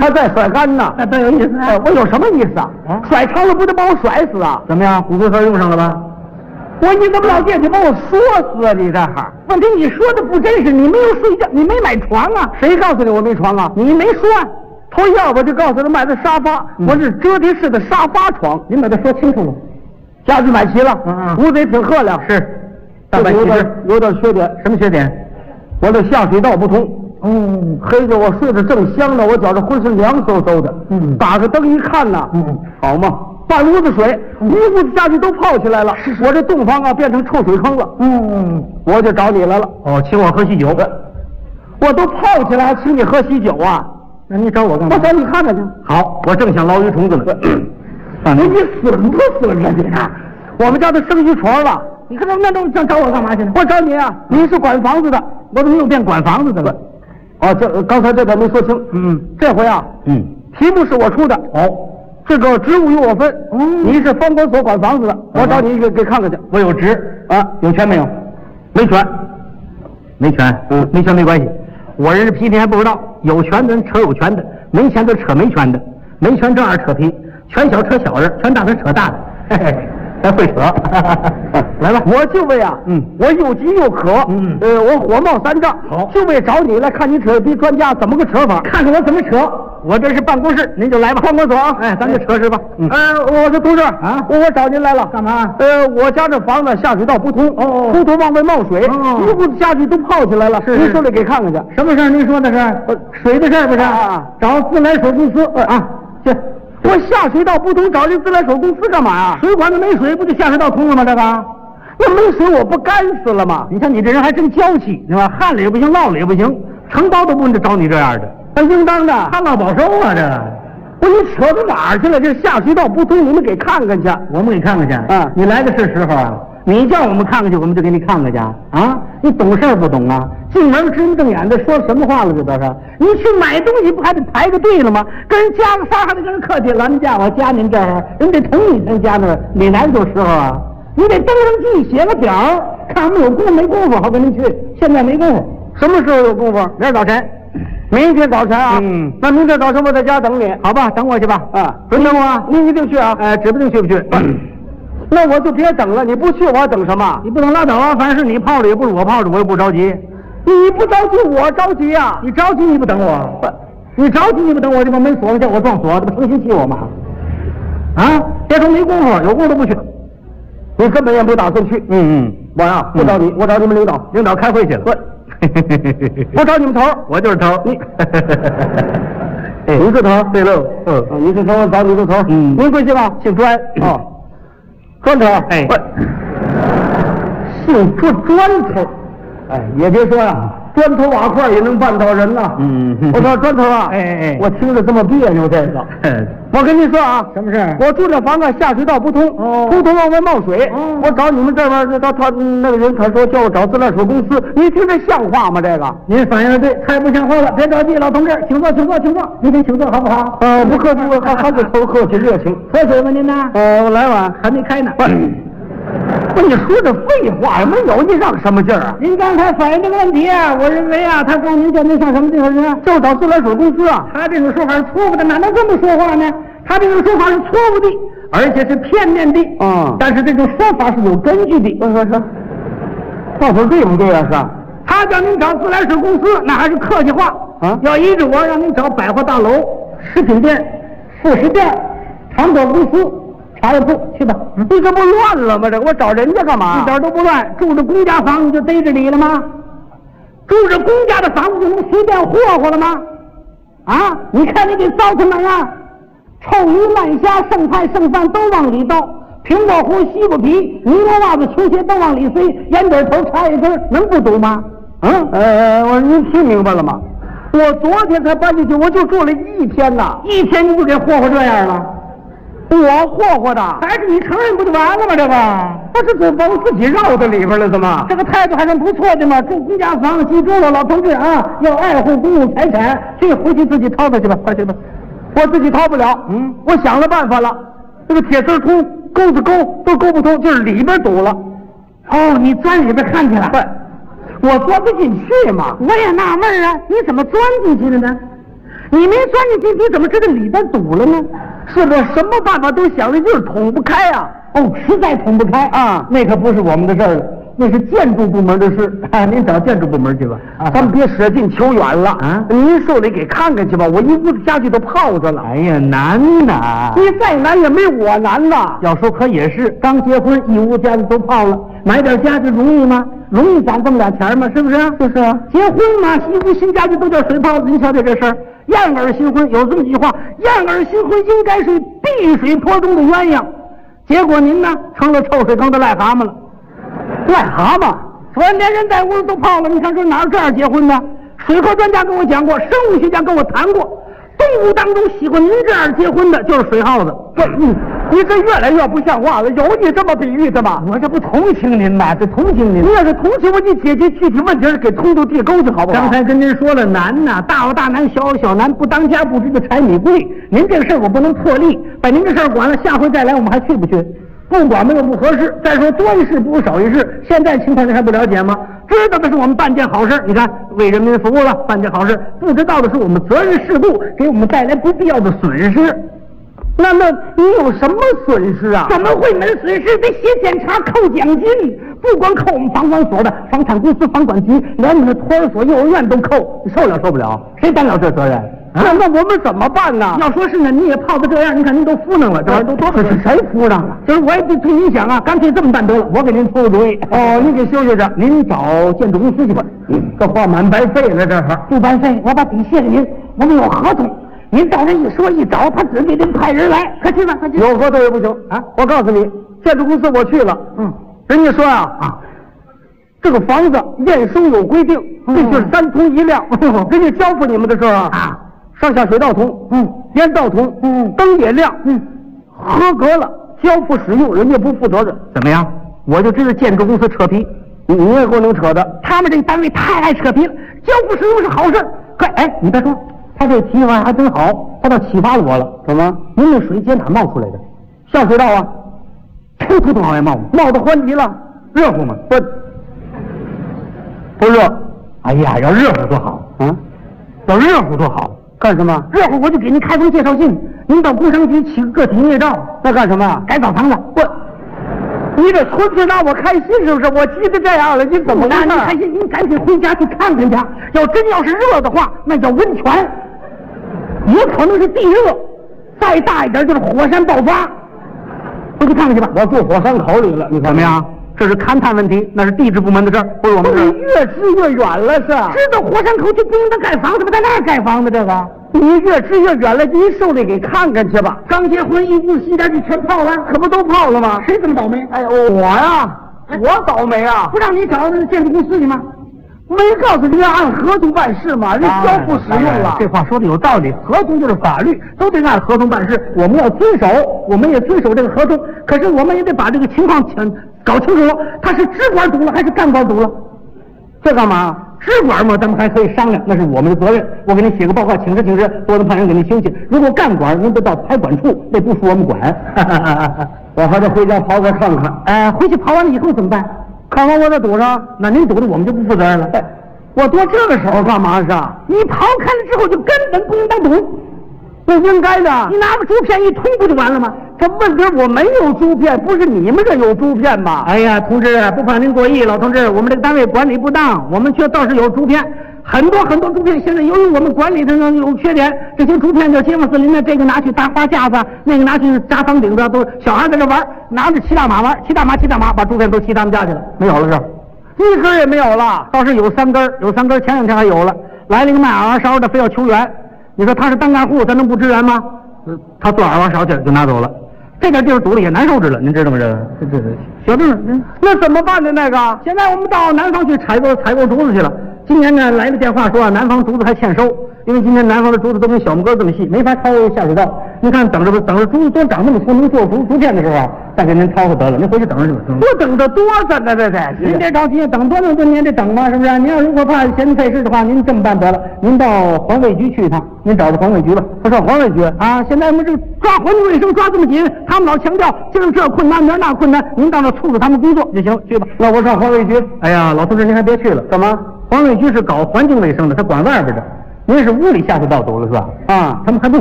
还在甩杆呢， 那多有意思啊！ 我有什么意思啊？甩长了不得把我甩死啊？ 怎么样？骨灰盒用上了吧？ 你怎么老惦记把我说死啊？你这哈？ 问题你说的不真实，你没有睡觉，你没买床啊？ 谁告诉你我没床啊？ 你没说。 头一我就告诉他买的沙发，我是折叠式的沙发床。 您把它说清楚了。 家具买齐了，屋子也挺赫亮。 是， 但有点缺点。 什么缺点？ 我的下水道不通。黑着我睡得正香呢，我觉着浑身凉飕飕的。打开灯一看呐，好嘛，半屋子水，一屋子家具都泡起来了。我这洞房啊变成臭水坑了。我就找你来了。 请我喝喜酒。 我都泡起来，还请你喝喜酒啊？ 那你找我干嘛？ 我找你看看去。 好，我正想捞鱼虫子呢。 你损不损啊你？我们家都生鱼床了， 你看那都想找我干嘛去呢？ 我找你啊，你是管房子的， 我怎么又变管房子的了？ 这刚才这点没说清。这回啊，题目是我出的。这个职务由我分。你是房管所管房子的，我找你给看看去。 我有职啊，有权没有？ 没权。 没权。没权没关系。我人是皮，你还不知道。有权的人扯有权的，没权的扯没权的。没权正二扯皮，权小扯小的，权大的扯大的。嘿嘿，咱会扯。来吧， 我就为啊，我又急又渴，我火冒三丈， 好， 就为找你来看你扯皮专家怎么个扯法， 看看我怎么扯。我这是办公室，您就来吧。 办公所啊， 咱就扯扯吧。 我说同志啊，我找您来了， 干嘛？ 我家这房子下水道不通，出头往外冒水，一屋子家具都泡起来了。您说来给看看去。 什么事儿？您说的是水的事儿不是？找自来水公司去。我下水道不通，找这自来水公司干嘛呀？ 水管子没水，不就下水道通了吗？这个， 那没水我不干死了吗？ 你看你这人还真娇气，是吧？旱了也不行，涝了也不行，承包都不能找你这样的。 那应当的， 旱涝保收啊！这， 你扯到哪儿去了？这下水道不通，你们给看看去。 我们给看看去。你来的是时候啊！你叫我们看看去，我们就给你看看去啊！你懂事不懂啊？进门直瞪眼的说什么话了？这都是你去买东西不还得排个队了吗？跟人加个仨还得跟人客气。老人家我加您这儿，人得同意才加那，你来的时候啊，你得登上记写个表，看我们有功夫没功夫好跟您去。现在没功夫， 什么时候有功夫？ 明儿早晨。 明天早晨啊，那明天早晨我在家等你， 好吧？等我去吧， 准等我啊！你一定去啊！ 指不定去不去。 那我就别等了，你不去我还等什么？ 你不能拉倒啊！反正是你泡着，也不是我泡着，我也不着急。 你不着急，我着急啊！ 你着急你不等我，你着急你不等我，就把门锁了，叫我撞锁，这不成心气我吗？别说没功夫，有功夫都不去。 你根本也不打算去。我呀，不找你，我找你们领导， 领导开会去了。 我找你们头， 我就是头。 你是头， 对喽。 你是头，我找你是头。您贵姓啊？ 姓专。 砖头。姓砖头。也别说呀，砖头瓦块也能绊倒人呐。我说砖头啊，我听着这么别扭，这个。我跟您说啊， 什么事？ 我住这房子下水道不通，出头往外冒水。我找你们这边，他那个人他说叫我找自来水公司，你听这像话吗？这个您反应的对，太不像话了。别着急，老同志，请坐，请坐，请坐。您请坐好不好？ 不客气，还是头客气热情。 喝水吗您呢？ 我来碗， 还没开呢。 不，你说这废话也没有，你让什么劲儿啊？ 您刚才反映这个问题啊，我认为啊，他告您叫您上什么地方去？ 就找自来水公司啊。 他这种说法是错误的，哪能这么说话呢？他这种说法是错误的，而且是片面的。但是这种说法是有根据的。 到底对不对啊？是。 他叫您找自来水公司，那还是客气话啊。 要依着我，让您找百货大楼、食品店、副食店、糖果公司。茶叶铺去吧， 你这不乱了吗？这我找人家干嘛？ 一点都不乱。住着公家房子就逮着你了吗？住着公家的房子就能随便霍霍了吗？你看你给糟成那样，臭鱼烂虾、剩菜剩饭都往里倒，苹果核、西瓜皮、尼龙袜子、球鞋都往里塞，烟卷头、茶叶根能不堵吗？ 您听明白了吗？我昨天才搬进去，我就住了1天呐 ，1天你就给霍霍这样了。 我霍霍的， 还是你承认不就完了吗？这个， 那是往自己绕到里边了，怎么？ 这个态度还算不错的嘛。住公家房，记住了，老同志啊，要爱护公共财产，这回去自己掏掏去吧，快去吧。 我自己掏不了，我想了办法了，这个铁丝通，钩子勾都勾不通，就是里边堵了。 你钻里边看去了？ 我钻不进去嘛。 我也纳闷啊，你怎么钻进去了呢？ 你没钻进去，你怎么知道里边堵了呢？ 是不是什么办法都想的就是捅不开啊？ 哦，实在捅不开啊， 那可不是我们的事儿了，那是建筑部门的事啊，您找建筑部门去吧。 咱们别舍近求远了啊！您手里给看看去吧，我一屋子家具都泡着了。 哎呀，难呐！ 你再难也没我难呐。 要说可也是，刚结婚一屋家具都泡了，买点家具容易吗？容易攒这么点钱吗？是不是？ 就是啊， 结婚嘛，一屋新家具都叫水泡子。您瞧瞧这事儿，燕儿新婚有这么句话：燕儿新婚应该是碧水坡中的鸳鸯。结果您呢，成了臭水坑的癞蛤蟆了。 癞蛤蟆， 说连人带屋子都泡了，你看这哪有这样结婚的？水科专家跟我讲过，生物学家跟我谈过，动物当中喜欢您这样结婚的就是水耗子。 你这越来越不像话了，有你这么比喻的吗？ 我这不同情您吗？这同情您。 你要是同情我，你解决具体问题给通通地沟去好不好？ 刚才跟您说了难呐，大有大难，小有小难，不当家不知道柴米贵。您这个事儿我不能破例，把您这事儿管了，下回再来我们还去不去？不管没有不合适。再说多一事不如少一事，现在情况您还不了解吗？知道的是我们办件好事，你看为人民服务了，办件好事；不知道的是我们责任适度，给我们带来不必要的损失。 那你有什么损失啊？ 怎么会没损失？得写检查扣奖金，不光扣我们房管所的、房产公司、房管局，连我们的托儿所、幼儿园都扣，你受了受不了？谁担了这责任？ 那我们怎么办呢？ 要说是呢，你也泡的这样，你看您都敷弄了，这玩意儿都多是谁敷弄了？ 就是我也对您想啊，干脆这么办得了，我给您出个主意。 哦，你给休息着， 您找建筑公司去吧。 这话满白费了，这会不白费，我把底谢给您，我们有合同。您到这一说一找，他只给您派人来，快去吧，快去。 有合同也不行啊！我告诉你，建筑公司我去了，人家说啊，这个房子验收有规定，必须是3通1亮。人家交付你们的时候啊，上下水道通，烟道通，灯也亮，合格了，交付使用，人家不负责任。 怎么样？我就知道建筑公司扯皮， 你也够能扯的。 他们这个单位太爱扯皮了，交付使用是好事。快，哎，你别说。他这提法还真好，他倒启发了我了。 怎么？ 您那水接哪冒出来的？ 下水道啊， 突突往外冒， 冒得欢极了， 热乎吗？ 不热。 哎呀，要热乎多好啊！要热乎多好， 干什么？ 热乎我就给您开封介绍信，您到工商局起个个体营业照。 那干什么？ 改澡堂子。 你这纯粹拿我开心是不是？我急得这样了，你怎么拿你开心？您赶紧回家去看看去。要是热的话，那叫温泉，也可能是地热，再大一点就是火山爆发。回去看看去吧。 我住火山口里了，你看怎么样？这是勘探问题，那是地质部门的事儿，不是我们的事儿。 你越支越远了是？ 知道火山口就不应该盖房子吧？在那儿盖房子这个。 你越支越远了，您手里给看看去吧。 刚结婚一屋新家具全泡了， 可不都泡了吗？ 谁这么倒霉？ 哎呦，我呀，我倒霉啊！ 不让你找那建筑公司去吗？ 没告诉你要按合同办事吗？人交付使用了。 这话说的有道理，合同就是法律，都得按合同办事。我们要遵守，我们也遵守这个合同。可是我们也得把这个情况搞清楚了，他是支管堵了还是干管堵了？ 这干嘛？ 支管嘛，咱们还可以商量，那是我们的责任。我给您写个报告，请示，多能派人给您休息。如果干管，您得到财管处，那不属我们管。 我还得回家刨开看看。 回去刨完了以后怎么办？ 看完我再堵上， 那您堵的我们就不负责任了。 我多这个时候干嘛是？ 你刨开了之后就根本不应当堵， 不应该的。 你拿个竹片一通不就完了吗？ 这问题我没有竹片，不是你们这有竹片吗？ 哎呀，同志，不怕您过意，老同志，我们这个单位管理不当，我们却倒是有竹片，很多竹片。现在由于我们管理上有缺点，这些竹片叫街坊四邻的，这个拿去搭花架子，那个拿去扎房顶子，都小孩在这玩，拿着骑大马玩，骑大马，把竹片都骑他们家去了，没有了这， 一根也没有了， 倒是有3根，前2天还有了，来了一个卖耳挖勺的，非要求援，你说他是单干户，咱能不支援吗？他做耳挖勺去了，就拿走了。这点地方堵了也难受着了，您知道吗？这小郑， 那怎么办的那个？ 现在我们到南方去采购竹子去了。今年呢来的电话说南方竹子还欠收，因为今年南方的竹子都跟小木棍这么细，没法掏下水道。您看等着竹子都长那么粗，能做竹片的时候，再给您掏回得了。您回去等着去吧。 我等着多着呢，这您别着急，等多久您也得等吧，是不是？您要如果怕嫌费事的话，您这么办得了，您到环卫局去一趟，您找到环卫局吧。 我上环卫局啊！现在我们这抓环境卫生抓这么紧，他们老强调今儿这困难，明儿那困难，您到那促使他们工作就行，去吧。 那我上环卫局。 哎呀，老同志您还别去了， 干嘛？ 环卫局是搞环境卫生的，他管外边的。 您是屋里下水道堵了是吧？ 啊， 他们还不